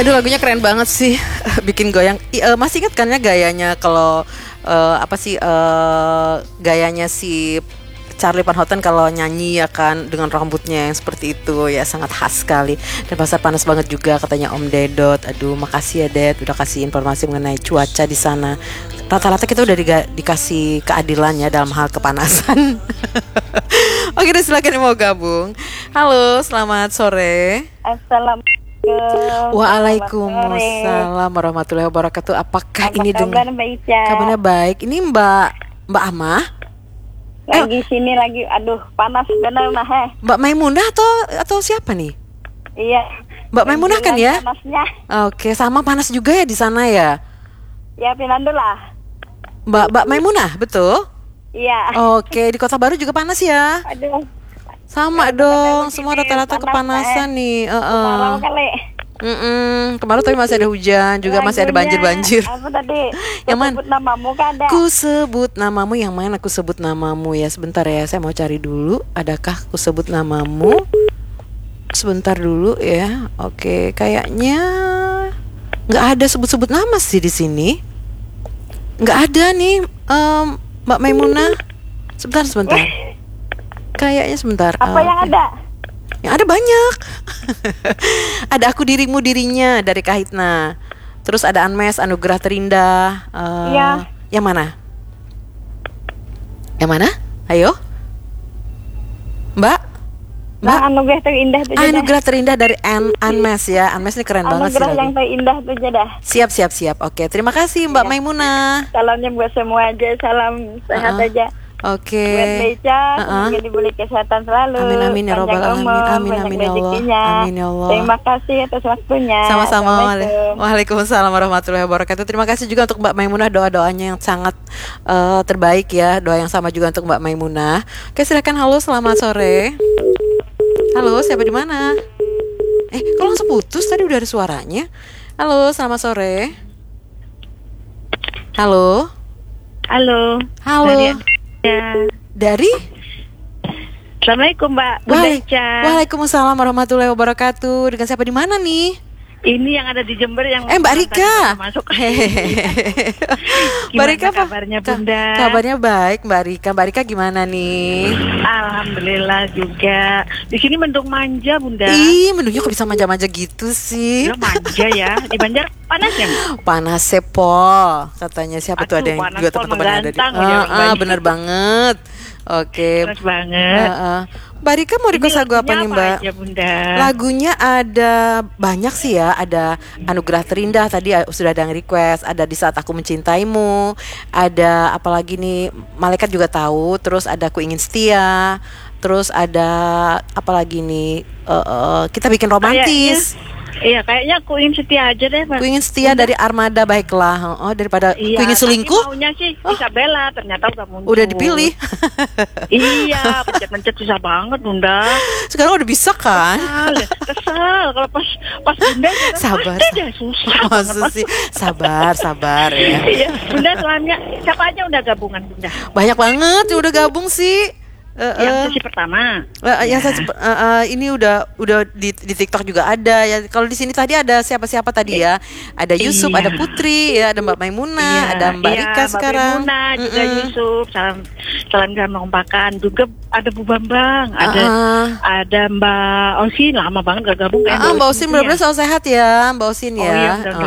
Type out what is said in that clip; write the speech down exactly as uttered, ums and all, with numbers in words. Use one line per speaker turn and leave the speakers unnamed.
Aduh lagunya keren banget sih. Bikin goyang. I, uh, masih ingat kan ya gayanya kalau uh, apa sih uh, gayanya si Charlie Van Houten kalau nyanyi ya kan, dengan rambutnya yang seperti itu ya, sangat khas sekali. Dan pasar panas banget juga katanya Om Dedot. Aduh makasih ya Ded udah kasih informasi mengenai cuaca di sana. Rata-rata kita udah diga- dikasih keadilan ya dalam hal kepanasan. Oke deh, silakan yang mau gabung. Halo, selamat sore.
Assalamualaikum.
Waalaikumsalam warahmatullahi wabarakatuh. Apakah
Apa
ini
kabar
dengan
Mbak Ica?
kabarnya baik? Ini Mbak Mbak Amah,
Lagi sini lagi, aduh panas bener nah heh.
Mbak Maimunah atau atau siapa nih?
Iya.
Mbak Maimunah kan ya?
Panasnya.
Oke, sama panas juga ya di sana ya.
Ya Pinando lah.
Mbak Mbak Maimunah, betul?
Iya.
Oke, di Kota Baru juga panas ya?
Aduh.
Sama
Ya,
dong,
bener-bener
semua
begini,
rata-rata
panas,
kepanasan
eh.
nih. Heeh.
Kemarau kali.
Mm-mm. Kemarin tapi masih ada hujan, juga masih ada
Lagunya,
banjir-banjir.
Apa tadi?
Yang mana?
Sebut namamu kan ada.
Ku sebut namamu, yang mana ku sebut namamu ya? Sebentar ya, saya mau cari dulu. Adakah ku sebut namamu? Sebentar dulu ya. Oke, kayaknya nggak ada sebut-sebut nama sih di sini. Nggak ada nih, em, Mbak Maimunah. Sebentar, sebentar. Kayaknya sebentar.
Apa
Ah,
yang
oke.
ada?
Yang ada banyak. Ada Aku Dirimu Dirinya dari Kahitna. Terus ada Anmes, Anugerah Terindah. eh,
Iya.
Yang mana? Yang mana? Ayo, Mbak. Mbak.
Nah, anugerah terindah tuh
Ah, Anugerah Terindah dari An Anmes ya. Anmes ini keren banget sih
Anugerah yang
lagu.
terindah tuh dah.
Siap, siap, siap. Oke, terima kasih Mbak
Iya.
Maimunah.
Salamnya buat semua aja, salam sehat
Uh-uh.
aja.
Oke.
Buat Beca,
Uh-uh.
semoga diberi kesehatan selalu.
Amin, amin, ya
panjang
Rabbal alamin.
umur,
Amin,
banyak
amin, ya Allah.
rezekinya.
Amin, ya Allah.
Terima kasih atas waktunya.
Sama-sama.
Assalamualaikum.
Waalaikumsalam warahmatullahi wabarakatuh. Terima kasih juga untuk Mbak Maimunah, doa-doanya yang sangat eh, terbaik ya. Doa yang sama juga untuk Mbak Maimunah. Oke, silakan. Halo, selamat sore. Halo, siapa di mana? Eh, kok langsung putus? Tadi udah ada suaranya. Halo, selamat sore. Halo.
Halo.
Halo.
Ya.
Dari?
Assalamualaikum Mbak Bunda
Waalai-
Ica.
Waalaikumsalam warahmatullahi wabarakatuh. Dengan siapa di mana nih?
Ini yang ada di Jember yang
Eh, Mbak Rika.
masuk.
Hehehe. Mbak
Gimana
Rika apa?
kabarnya,
Ka-
Bunda?
Kabarnya baik, Mbak Rika. Mbak Rika gimana nih?
Alhamdulillah juga. Di sini mendung manja Bunda.
Ih, menunya kok bisa manja-manja gitu sih?
Ya manja ya. Di Banjar panas ya?
Panas sepol katanya. Siapa tuh
Aduh,
ada yang
panas
juga
pol
teman-teman yang ada di.
menggantang
Ah,
ya,
ah,
Banjar.
bener banget. Oke.
Panas banget.
Ah, ah. Mbak Rika mau request lagu apa
lagunya
nih Mbak?
aja, Bunda?
Lagunya ada banyak sih ya. Ada Anugerah Terindah tadi uh, sudah ada yang request. Ada Di Saat Aku Mencintaimu. Ada apalagi nih, Malaikat juga tahu. Terus ada Ku Ingin Setia. Terus ada apalagi nih, uh, uh, Kita Bikin Romantis.
Kayaknya- Iya, kayaknya aku ingin setia aja deh, Pak.
Ku Ingin Setia dari Armada Baiklah. Oh, daripada
Iya,
Ku Ingin
tadi
Selingkuh.
maunya sih
Oh.
Isabella, ternyata udah muncul.
Udah dipilih.
Iya, pencet-pencet susah banget, Bunda.
Sekarang udah bisa kan?
Kesal, kesal. Kalau pas pas Bunda sekarang
Sabar,
pasti deh susah.
Masa
banget.
sih? Sabar, sabar ya.
Iya, Bunda soalnya siapa aja udah gabungan, Bunda.
Banyak banget yang udah gabung sih. Eh,
Yang
eh.
sesi pertama.
Eh, yang
Ya.
saya sep- eh, eh, ini udah udah di, di TikTok juga ada ya. Kalau di sini tadi ada siapa-siapa tadi ya? Ada Yusuf,
Iya.
ada Putri, ya, ada Mbak Maimunah,
Iya,
ada Mbak
iya,
Rika
Mbak
sekarang.
Maimuna, juga
Mm-mm.
Yusuf, salam salam gambang pakan. Juga ada Bu Bambang, ada
Ah,
ada Mbak Osin, lama banget gak gabung
ah,
kayak
ah, Mbak Osin benar-benar selalu sehat ya, Mbak Osin
Oh
ya.
iya, udah